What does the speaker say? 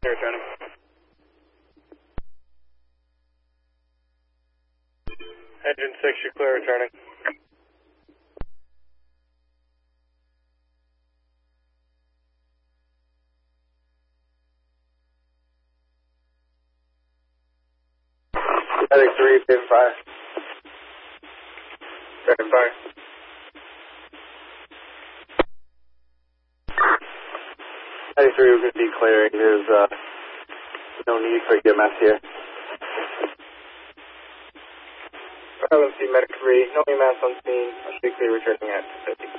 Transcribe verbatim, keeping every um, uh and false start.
Clear returning. Engine six, you're clear returning. Heading three, stand fire. Stand fire. Heading three, we're going to be clearing. There's uh, no need for E M S here. L M C Medic three, no E M S on scene. I should be clear returning at fifty.